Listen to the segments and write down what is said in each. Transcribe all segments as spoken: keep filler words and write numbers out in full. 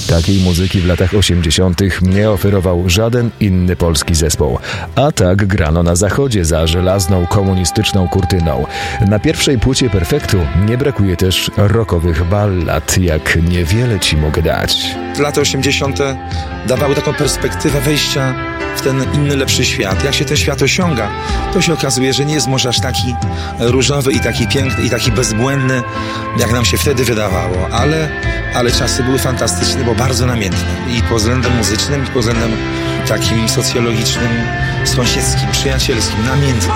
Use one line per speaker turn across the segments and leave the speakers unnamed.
Takiej muzyki w latach osiemdziesiątych nie oferował żaden inny polski zespół. A tak grano na zachodzie za żelazną komunistyczną kurtyną. Na pierwszej płycie Perfektu nie brakuje też rockowych ballad, jak Niewiele ci mogę dać.
Lata osiemdziesiąte dawały taką perspektywę wejścia w ten inny, lepszy świat. Jak się ten świat osiąga, to się okazuje, że nie jest może aż taki różowy i taki piękny i taki bezbłędny, jak nam się wtedy wydawało, ale, ale czasy były fantastyczne, bo bardzo namiętne i pod względem muzycznym, i pod względem takim socjologicznym, sąsiedzkim, przyjacielskim, namiętnym.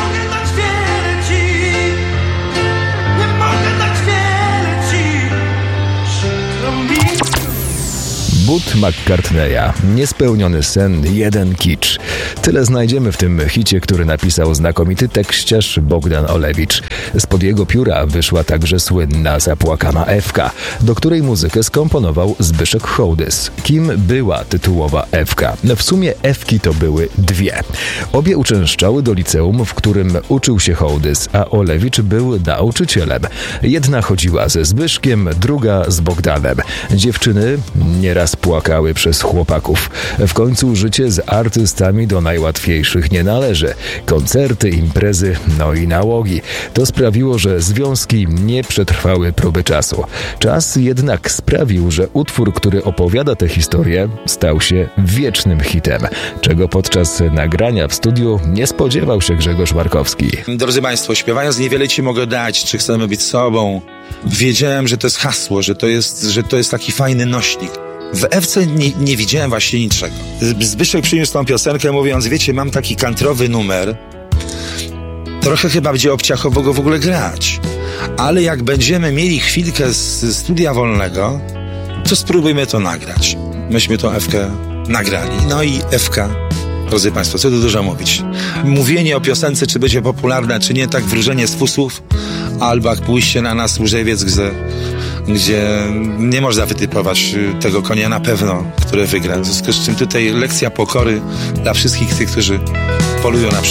But McCartneya. Niespełniony sen, jeden kicz. Tyle znajdziemy w tym hicie, który napisał znakomity tekściarz Bogdan Olewicz. Spod jego pióra wyszła także słynna Zapłakana Ewka, do której muzykę skomponował Zbyszek Hołdys. Kim była tytułowa Ewka? W sumie Ewki to były dwie. Obie uczęszczały do liceum, w którym uczył się Hołdys, a Olewicz był nauczycielem. Jedna chodziła ze Zbyszkiem, druga z Bogdanem. Dziewczyny nieraz płakały przez chłopaków. W końcu życie z artystami do najłatwiejszych nie należy. Koncerty, imprezy, no i nałogi. To sprawiło, że związki nie przetrwały próby czasu. Czas jednak sprawił, że utwór, który opowiada tę historię, stał się wiecznym hitem, czego podczas nagrania w studiu nie spodziewał się Grzegorz Markowski.
Drodzy Państwo, śpiewając Niewiele ci mogę dać, czy chcemy być sobą, wiedziałem, że to jest hasło, że to jest, że to jest taki fajny nośnik. W Ewce nie, nie widziałem właśnie niczego. Zbyszek przyniósł tą piosenkę, mówiąc, wiecie, mam taki kantrowy numer, trochę chyba będzie obciachowo go w ogóle grać, ale jak będziemy mieli chwilkę z studia wolnego, to spróbujmy to nagrać. Myśmy tą Ewkę nagrali. No i Ewka, drodzy Państwo, co tu dużo mówić. Mówienie o piosence, czy będzie popularna, czy nie, tak wróżenie z fusów, albo jak pójście na nas Łóżewiec, gdzie, gdzie nie można wytypować tego konia na pewno, który wygra. W związku z czym tutaj lekcja pokory dla wszystkich tych, którzy polują na przykład.